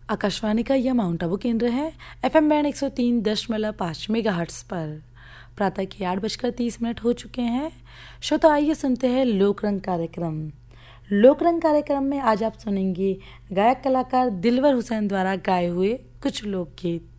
आकाशवाणी का यह माउंट आबू केंद्र है। FM बैंड 103.5 मेगाहर्ट्ज पर प्रातः के 8:30 हो चुके हैं। श्रोता आइए सुनते हैं लोकरंग कार्यक्रम। लोकरंग कार्यक्रम में आज आप सुनेंगे गायक कलाकार दिलवर हुसैन द्वारा गाए हुए कुछ लोकगीत।